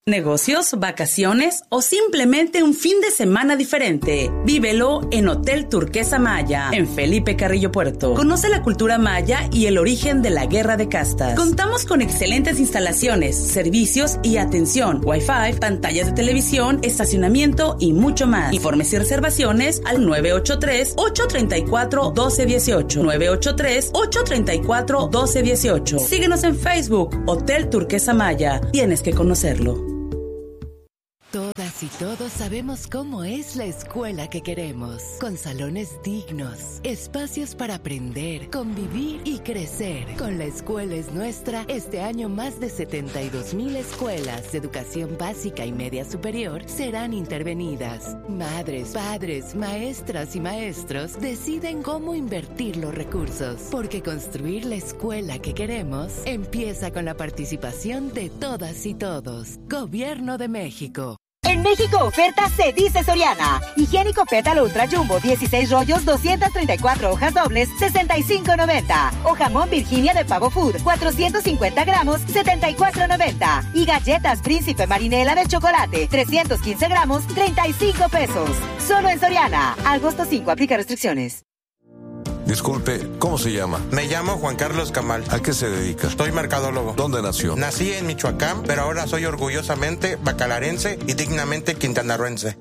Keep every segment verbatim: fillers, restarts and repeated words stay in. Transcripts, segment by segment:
Negocios, vacaciones o simplemente un fin de semana diferente. Vívelo en Hotel Turquesa Maya, en Felipe Carrillo Puerto. Conoce la cultura maya y el origen de la guerra de castas. Contamos con excelentes instalaciones, servicios y atención, Wi-Fi, pantallas de televisión, estacionamiento y mucho más. Informes y reservaciones al nueve ocho tres, ocho tres cuatro, uno dos uno ocho. nueve ocho tres, ocho tres cuatro, uno dos uno ocho. Síguenos en Facebook, Hotel Turquesa Maya. Tienes que conocerlo. Todas y todos sabemos cómo es la escuela que queremos, con salones dignos, espacios para aprender, convivir y crecer. Con La Escuela es Nuestra, este año más de setenta y dos mil escuelas de educación básica y media superior serán intervenidas. Madres, padres, maestras y maestros deciden cómo invertir los recursos, porque construir la escuela que queremos empieza con la participación de todas y todos. Gobierno de México. En México oferta se dice Soriana. Higiénico Pétalo Ultra Jumbo, dieciséis rollos, doscientas treinta y cuatro hojas dobles, sesenta y cinco noventa. O jamón Virginia de Pavo Food, cuatrocientos cincuenta gramos, setenta y cuatro noventa. Y galletas Príncipe Marinela de chocolate, trescientos quince gramos, treinta y cinco pesos. Solo en Soriana. Agosto cinco, aplica restricciones. Disculpe, ¿cómo se llama? Me llamo Juan Carlos Camal. ¿A qué se dedica? Soy mercadólogo. ¿Dónde nació? Nací en Michoacán, pero ahora soy orgullosamente bacalarense y dignamente quintanarroense.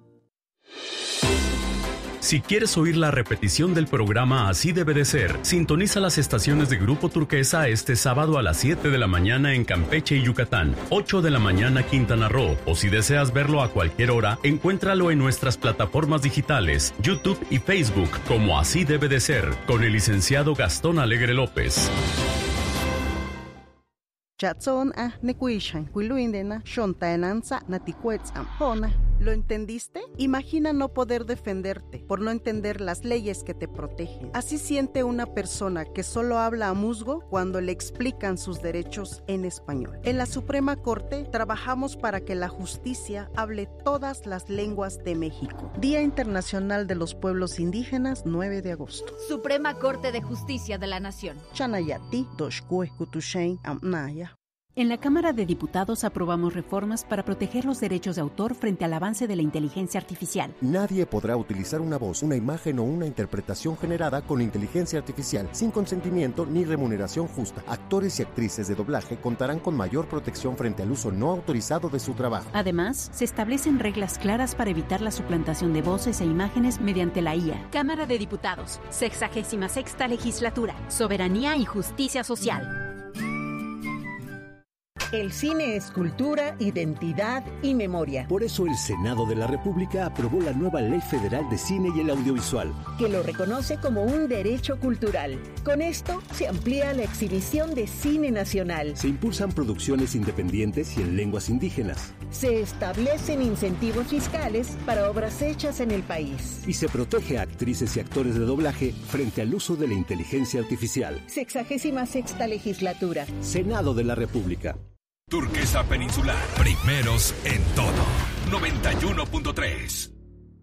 Si quieres oír la repetición del programa Así Debe de Ser, sintoniza las estaciones de Grupo Turquesa este sábado a las siete de la mañana en Campeche y Yucatán, ocho de la mañana Quintana Roo, o si deseas verlo a cualquier hora, encuéntralo en nuestras plataformas digitales, YouTube y Facebook, como Así Debe de Ser, con el licenciado Gastón Alegre López. ¿Lo entendiste? Imagina no poder defenderte por no entender las leyes que te protegen. Así siente una persona que solo habla a musgo cuando le explican sus derechos en español. En la Suprema Corte trabajamos para que la justicia hable todas las lenguas de México. Día Internacional de los Pueblos Indígenas, nueve de agosto. Suprema Corte de Justicia de la Nación. Chanayati, Doshkue, Kutushain, Amnaya. En la Cámara de Diputados aprobamos reformas para proteger los derechos de autor frente al avance de la inteligencia artificial. Nadie podrá utilizar una voz, una imagen o una interpretación generada con inteligencia artificial sin consentimiento ni remuneración justa. Actores y actrices de doblaje contarán con mayor protección frente al uso no autorizado de su trabajo. Además, se establecen reglas claras para evitar la suplantación de voces e imágenes mediante la I A. Cámara de Diputados, sexagésima sexta legislatura, soberanía y justicia social. El cine es cultura, identidad y memoria. Por eso el Senado de la República aprobó la nueva Ley Federal de Cine y el Audiovisual, que lo reconoce como un derecho cultural. Con esto se amplía la exhibición de cine nacional. Se impulsan producciones independientes y en lenguas indígenas. Se establecen incentivos fiscales para obras hechas en el país. Y se protege a actrices y actores de doblaje frente al uso de la inteligencia artificial. Sexagésima sexta legislatura. Senado de la República. Turquesa Peninsular, primeros en todo. noventa y uno punto tres.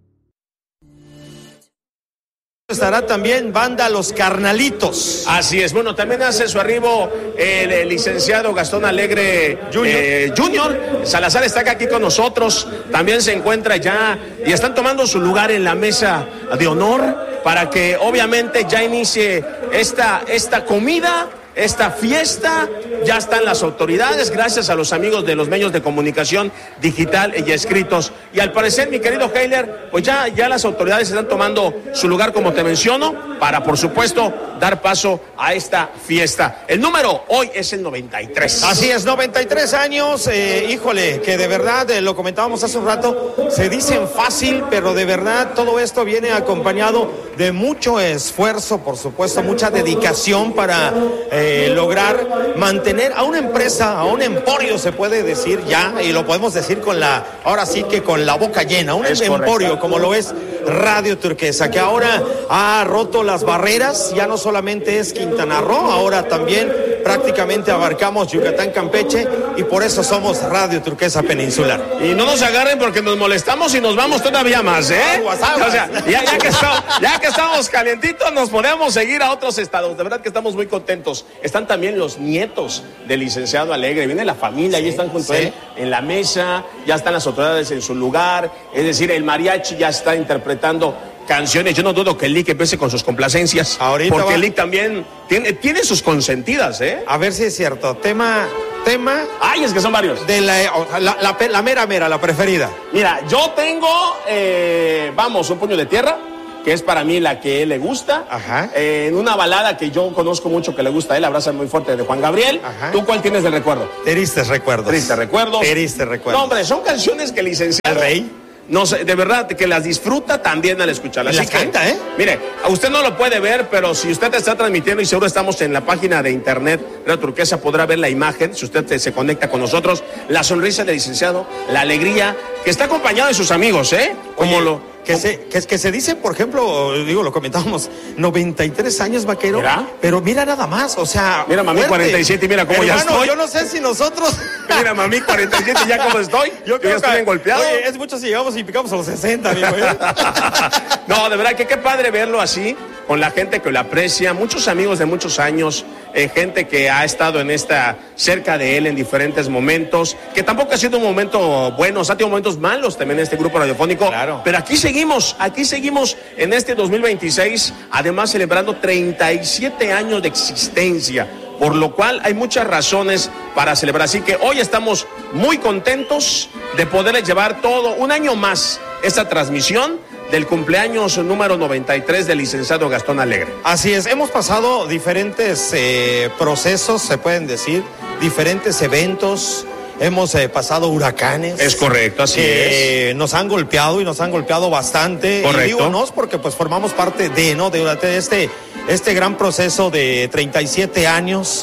Estará también banda Los Carnalitos. Así es, bueno, también hace su arribo el, el licenciado Gastón Alegre Junior. Eh, Junior. Salazar está aquí con nosotros, también se encuentra ya y están tomando su lugar en la mesa de honor para que obviamente ya inicie esta, esta comida. Esta fiesta, ya están las autoridades, gracias a los amigos de los medios de comunicación digital y escritos. Y al parecer, mi querido Heiler, pues ya, ya las autoridades están tomando su lugar, como te menciono, para, por supuesto, dar paso a esta fiesta. El número hoy es el noventa y tres. Así es, noventa y tres años, eh, híjole, que de verdad, eh, lo comentábamos hace un rato, se dicen fácil, pero de verdad todo esto viene acompañado de mucho esfuerzo, por supuesto, mucha dedicación para... Eh, Eh, lograr mantener a una empresa, a un emporio se puede decir ya, y lo podemos decir con la, ahora sí que con la boca llena, un es emporio correcto. Como lo es Radio Turquesa, que ahora ha roto las barreras, ya no solamente es Quintana Roo, ahora también prácticamente abarcamos Yucatán, Campeche, y por eso somos Radio Turquesa Peninsular. Y no nos agarren porque nos molestamos y nos vamos todavía más, ¿eh? Aguas, aguas. O sea, ya, ya, que estamos, ya que estamos calientitos, nos podemos seguir a otros estados. De verdad que estamos muy contentos. Están también los nietos del licenciado Alegre. Viene la familia, sí, ahí están junto sí. a él en la mesa, ya están las autoridades en su lugar. Es decir, el mariachi ya está interpretando canciones. Yo no dudo que el Lick empiece con sus complacencias. Ahorita porque va. El Lick también tiene, tiene sus consentidas, ¿eh? A ver si es cierto. Tema... Tema... Ay, es que son varios. De la, la, la, la mera mera, la preferida. Mira, yo tengo, eh, vamos, Un Puño de Tierra, que es para mí la que a él le gusta. Ajá. Eh, en una balada que yo conozco mucho que le gusta a él, Abraza Muy Fuerte, de Juan Gabriel. Ajá. ¿Tú cuál tienes del recuerdo? Tristes recuerdos. Tristes recuerdos. Tristes recuerdos. No, hombre, son canciones que el licenciado... ¿El Rey? No sé, de verdad, que las disfruta también al escucharlas. Las canta, ¿eh? Mire, a usted no lo puede ver, pero si usted está transmitiendo, y seguro estamos en la página de internet, Radio Turquesa, podrá ver la imagen, si usted se conecta con nosotros, la sonrisa del licenciado, la alegría, que está acompañado de sus amigos, ¿eh? Como Oye, lo... Que se, que, que se dice, por ejemplo, digo, lo comentábamos, noventa y tres años, vaquero. ¿Mira? Pero mira nada más, o sea. Mira, mami, fuerte. cuarenta y siete, mira cómo Hermano, ya estoy. Yo no sé si nosotros. Mira, mami, cuarenta y siete, ya cómo estoy. Yo creo ya estoy que, bien golpeado. Oye, es mucho si llegamos y picamos a los sesenta, amigo. ¿eh? No, de verdad que qué padre verlo así, con la gente que lo aprecia, muchos amigos de muchos años, eh, gente que ha estado en esta, cerca de él en diferentes momentos, que tampoco ha sido un momento bueno, o sea, ha tenido momentos malos también en este grupo radiofónico. Claro. Pero aquí seguimos, aquí seguimos en este dos mil veintiséis, además celebrando treinta y siete años de existencia, por lo cual hay muchas razones para celebrar. Así que hoy estamos muy contentos de poderles llevar todo un año más esta transmisión del cumpleaños número noventa y tres del licenciado Gastón Alegre. Así es, hemos pasado diferentes eh, procesos, se pueden decir, diferentes eventos. Hemos eh, pasado huracanes. Es correcto, así eh, es. Nos han golpeado y nos han golpeado bastante. Correcto. Y digo nos porque pues formamos parte de, ¿no? De, de este, este gran proceso de treinta y siete años,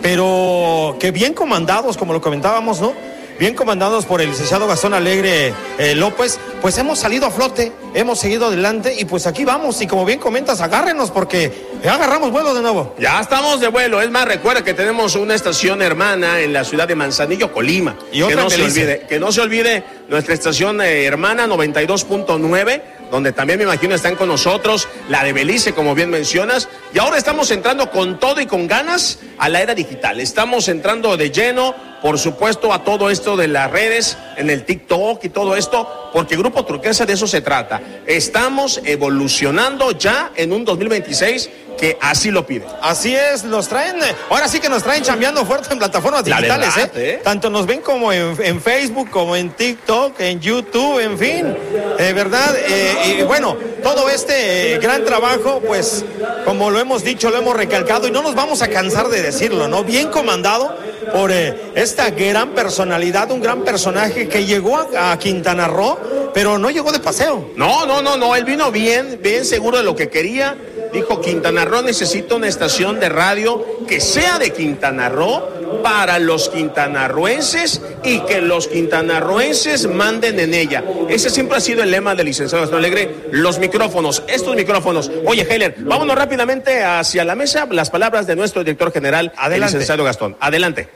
pero que bien comandados, como lo comentábamos, ¿no? Bien comandados por el licenciado Gastón Alegre eh, López, pues hemos salido a flote, hemos seguido adelante y pues aquí vamos. Y como bien comentas, agárrenos porque ya agarramos vuelo de nuevo. Ya estamos de vuelo. Es más, recuerda que tenemos una estación hermana en la ciudad de Manzanillo, Colima. Y otra que no en se Belice. olvide, que no se olvide nuestra estación eh, hermana noventa y dos punto nueve, donde también me imagino están con nosotros, la de Belice, como bien mencionas. Y ahora estamos entrando con todo y con ganas a la era digital. Estamos entrando de lleno, por supuesto, a todo esto de las redes, en el TikTok y todo esto, porque Grupo Turquesa de eso se trata. Estamos evolucionando ya en un dos mil veintiséis que así lo pide. Así es, nos traen, ahora sí que nos traen chambeando fuerte en plataformas La digitales, verdad, ¿eh? ¿eh? Tanto nos ven como en, en Facebook, como en TikTok, en YouTube, en fin, eh, ¿verdad? Eh, y bueno, todo este eh, gran trabajo, pues, como lo hemos dicho, lo hemos recalcado y no nos vamos a cansar de decirlo, ¿no? Bien comandado por eh, esta gran personalidad, un gran personaje que llegó a, a Quintana Roo, pero no llegó de paseo. No, no, no, no, él vino bien, bien seguro de lo que quería. Dijo, Quintana Roo necesita una estación de radio que sea de Quintana Roo para los quintanarroenses y que los quintanarroenses manden en ella. Ese siempre ha sido el lema del licenciado Gastón Alegre, los micrófonos, estos micrófonos. Oye, Heller, vámonos rápidamente hacia la mesa, las palabras de nuestro director general, Adelante. el licenciado Gastón. Adelante.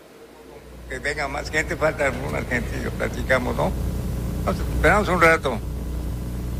Que venga más gente, falta alguna gente y lo platicamos, ¿no? Nos esperamos un rato.